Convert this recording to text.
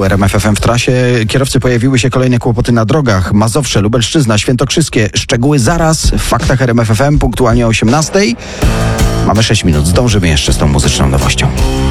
tu RMF FM w trasie. Kierowcy, pojawiły się kolejne kłopoty na drogach. Mazowsze, Lubelszczyzna, Świętokrzyskie. Szczegóły zaraz w faktach RMF FM punktualnie o 18:00. Mamy 6 minut. Zdążymy jeszcze z tą muzyczną nowością.